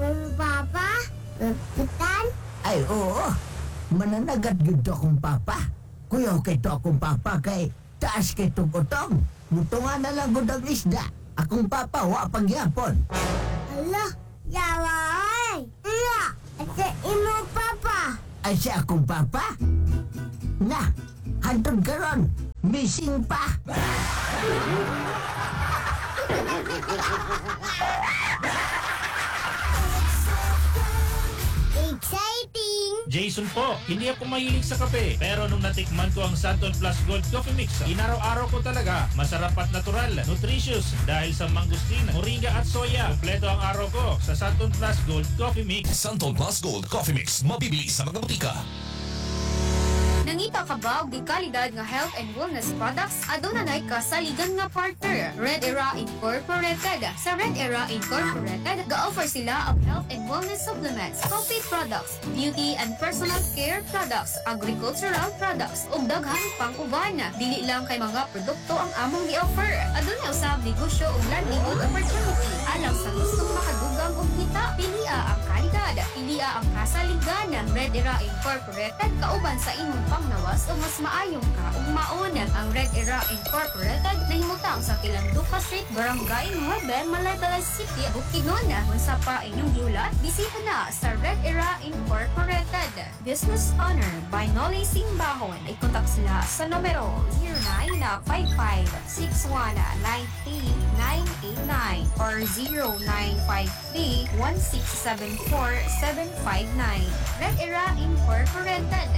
Papa? Kapitan? Ay, oo. Mananagat yun to akong papa. Kuya, kay to akong papa kay taas kay tong utong. Mutunga na lang gud ang isda. Akong papa, wa pagyapon. Ala, yawa ay. Ala, ate imo papa. Ay siya akong papa? Na, hantod karon, missing pa. Exciting! Jason po, hindi ako mahilig sa kape. Pero nung natikman ko ang Santon Plus Gold Coffee Mix, inaraw-araw ko talaga. Masarap at natural, nutritious dahil sa mangustin, moringa at soya. Kompleto ang araw ko sa Santon Plus Gold Coffee Mix. Santon Plus Gold Coffee Mix. Mabibili sa mga butika. Nangita ka ba og di kalidad nga health and wellness products? Adunay ka sa ligan nga partner, Red Era Incorporated. Sa Red Era Incorporated, ga-offer sila og health and wellness supplements, coffee products, beauty and personal care products, agricultural products, ug daghang pang uban. Dili lang kay mga produkto ang among gi-offer. Adunay usab negosyo ug livelihood opportunity. Alang sa gustong makadugang og kita, pilia ang kalidad, pilia ang kasaligan ng Red Era Incorporated kauban sa imong pangnawas o mas maayong ka ug maon. Ang Red Era Incorporated nahimutang sa Kilanduka Street, Barangay 9, Malaybalay City, Bukidnon. Kung sa pa inyong giulat, bisita na sa Red Era Incorporated. Business owner by Noli Simbahon. Ay kontak sila sa numero 0955-6193-989 or 0953-1674-759. Red Era Incorporated.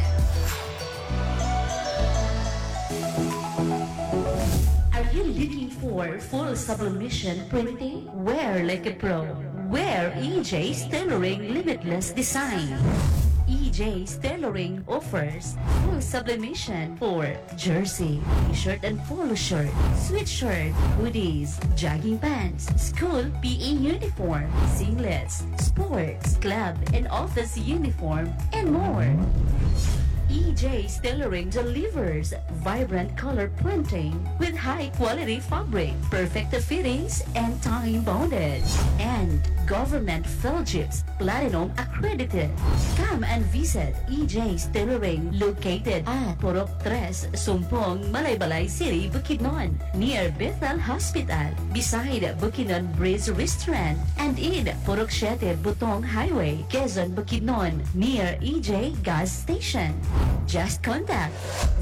Are you looking for full sublimation printing? Wear like a pro. Wear EJ's Tailoring Limitless Design. EJ's Tailoring offers full sublimation for jersey, t-shirt and polo shirt, sweatshirt, hoodies, jogging pants, school PE uniform, singlets, sports, club and office uniform, and more. EJ's Tailoring delivers vibrant color printing with high-quality fabric, perfect fittings, and time-bonded. And government Philjips Platinum accredited. Come and visit EJ's Tailoring located at Purok 3, Sumpong, Malaybalay City, Bukidnon, near Bethel Hospital, beside Bukidnon Bridge Restaurant, and in Purok 7, Butong Highway, Quezon, Bukidnon, near EJ Gas Station. Just contact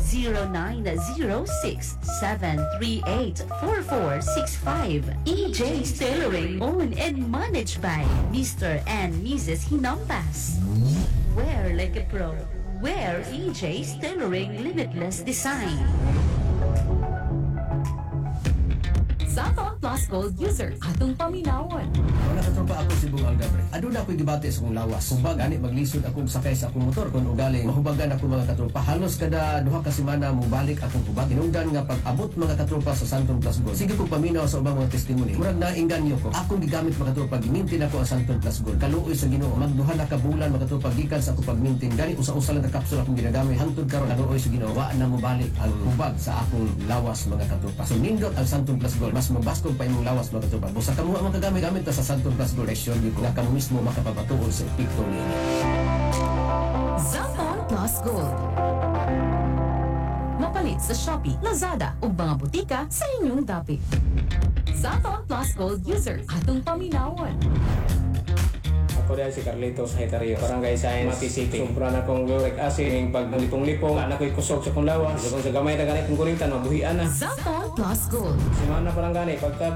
0906-738-4465. EJ's Tailoring, owned and managed by Mr. and Mrs. Hinampas. Wear like a pro. Wear EJ's Tailoring Limitless Design. Santon Plus Gold user atong paminawon. Wala ka trompa ako si Bung Algabre. Adun ako gibate sa kong lawas. Kung bag ani maglisod akong sakay sa akong motor kung ugaling mahubagan ako mga katropa. Halos kada duha ka semana mo balik akong tubag. Hinungdan nga pag abot mga katropa sa Santon Plus Gold. Sige ko paminaw sa ubang mga testimony. Murag na inganyo ko. Akong gigamit mga katropa gimintin ako ang Santon Plus Gold. Kaluoy sa Ginoo. Magduha na ka bulan mga katropa gikan sa akong pagmintin. Gani usa-usa lang ka kapsul akong ginagamit. Hangtod karon kaluoy sa Ginoo. Wa na mo balik ang tubag sa akong lawas mga katropa. So nindot ang Santon Plus Gold. Mas mabaskog pa imong lawas mga katropa. Busa kamo ang magagamit ta sa Santon Plus Gold. Action ko nga kamo mismo makapapatuol sa epekto niya. Santon Plus Gold. Mapalit sa Shopee, Lazada ug mga butika sa inyong dapit. Santon Plus Gold user atong paminawon. Ako dahil si Carlitos Haitario, Barangay Science, Mati City. Sumpra na kong uric acid, yung paglipong-lipong, na ko'y kusog sa kong lawas. Kung sa gamay na ganit kong kulitan, mabuhian na. Santon Plus Gold. Simana parang ganit, pagka